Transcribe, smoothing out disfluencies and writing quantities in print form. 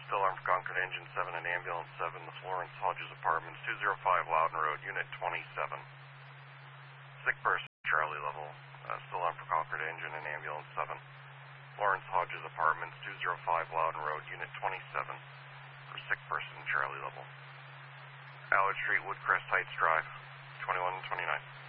Still armed for Concord Engine 7 and Ambulance 7, the Florence Hodges Apartments, 205 Loudon Road, Unit 27. Sick person, Charlie level. Still armed for Concord Engine and Ambulance 7. Florence Hodges Apartments, 205 Loudon Road, Unit 27. For sick person, Charlie level. Allard Street, Woodcrest Heights Drive, 2129.